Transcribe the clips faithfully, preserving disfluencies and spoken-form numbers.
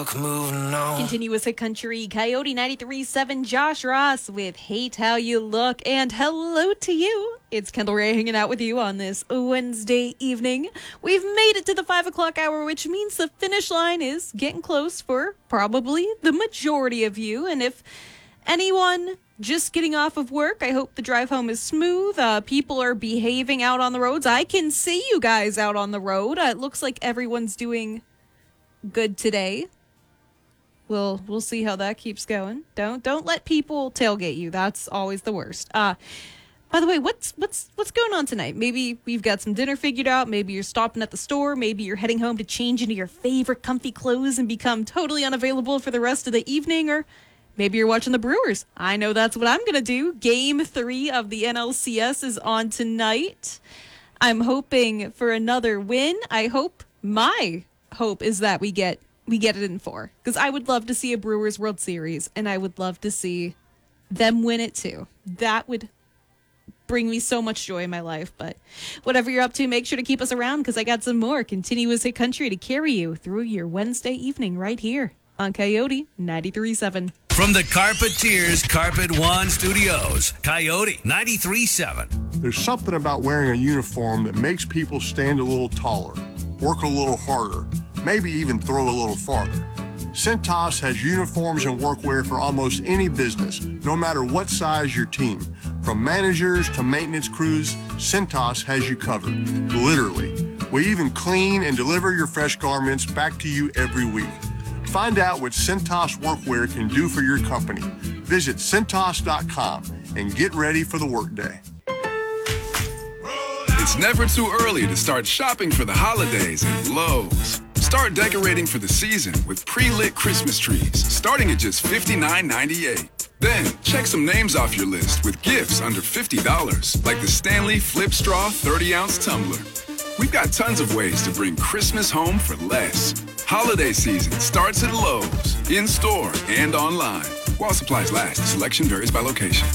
look, moving on. Continuous hit country, Coyote ninety-three point seven, Josh Ross with Hate How You Look, and hello to you. It's Kendall Ray hanging out with you on this Wednesday evening. We've made it to the five o'clock hour, which means the finish line is getting close for probably the majority of you. And if anyone just getting off of work, I hope the drive home is smooth. Uh, people are behaving out on the roads. I can see you guys out on the road. Uh, it looks like everyone's doing good today. We'll we'll see how that keeps going. Don't don't let people tailgate you. That's always the worst. Uh by the way, what's what's what's going on tonight? Maybe we've got some dinner figured out. Maybe you're stopping at the store. Maybe you're heading home to change into your favorite comfy clothes and become totally unavailable for the rest of the evening. Or maybe you're watching the Brewers. I know that's what I'm gonna do. Game three of the N L C S is on tonight. I'm hoping for another win. I hope my hope is that we get we get it in four, because I would love to see a Brewers World Series, and I would love to see them win it too. That would bring me so much joy in my life. But whatever you're up to, make sure to keep us around, because I got some more continuous hit country to carry you through your Wednesday evening right here on Coyote ninety-three point seven. From the Carpeteers Carpet One Studios, Coyote ninety-three point seven. There's something about wearing a uniform that makes people stand a little taller, work a little harder, maybe even throw a little farther. Cintas has uniforms and workwear for almost any business, no matter what size your team. From managers to maintenance crews, Cintas has you covered, literally. We even clean and deliver your fresh garments back to you every week. Find out what Cintas workwear can do for your company. Visit Cintas dot com and get ready for the workday. It's never too early to start shopping for the holidays at Lowe's. Start decorating for the season with pre-lit Christmas trees, starting at just fifty-nine ninety-eight. Then, check some names off your list with gifts under fifty dollars, like the Stanley Flip Straw thirty ounce tumbler. We've got tons of ways to bring Christmas home for less. Holiday season starts at Lowe's, in-store and online. While supplies last, selection varies by location.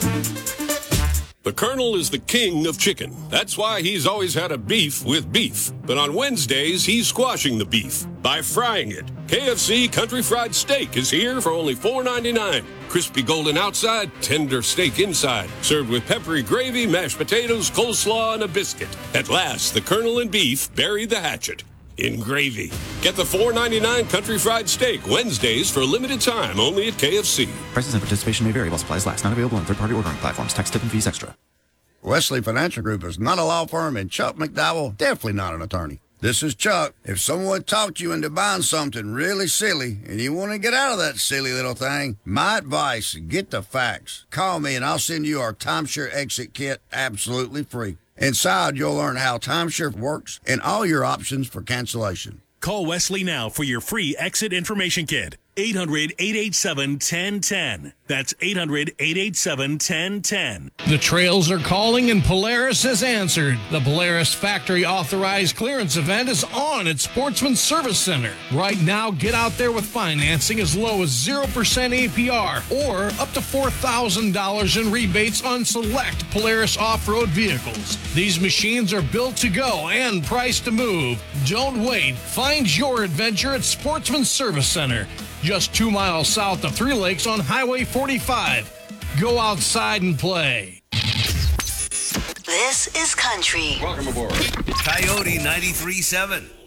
The Colonel is the king of chicken. That's why he's always had a beef with beef. But on Wednesdays, he's squashing the beef by frying it. K F C Country Fried Steak is here for only four ninety-nine. Crispy golden outside, tender steak inside. Served with peppery gravy, mashed potatoes, coleslaw, and a biscuit. At last, the Colonel and beef bury the hatchet in gravy. Get the four ninety-nine Country Fried Steak Wednesdays for a limited time only at K F C. Prices and participation may vary while supplies last. Not available on third-party ordering platforms. Tax, tip, and fees extra. Wesley Financial Group is not a law firm, and Chuck McDowell definitely not an attorney. This is Chuck. If someone talked you into buying something really silly and you want to get out of that silly little thing, my advice, get the facts. Call me and I'll send you our timeshare exit kit absolutely free. Inside, you'll learn how timeshare works and all your options for cancellation. Call Wesley now for your free exit information kit. eight hundred, eight eight seven, one zero one zero. That's eight hundred, eight eight seven, one zero one zero. The trails are calling and Polaris has answered. The Polaris Factory Authorized Clearance Event is on at Sportsman Service Center. Right now, get out there with financing as low as zero percent A P R or up to four thousand dollars in rebates on select Polaris off-road vehicles. These machines are built to go and priced to move. Don't wait. Find your adventure at Sportsman Service Center, just two miles south of Three Lakes on Highway forty-five. Go outside and play. This is Country. Welcome aboard. Coyote ninety-three point seven.